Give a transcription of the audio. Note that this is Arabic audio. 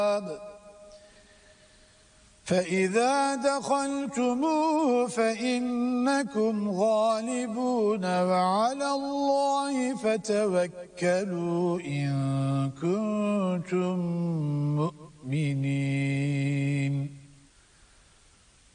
فإذا دخلتموه فإنكم غالبون وعلى الله فتوكلوا إن كنتم مؤمنين.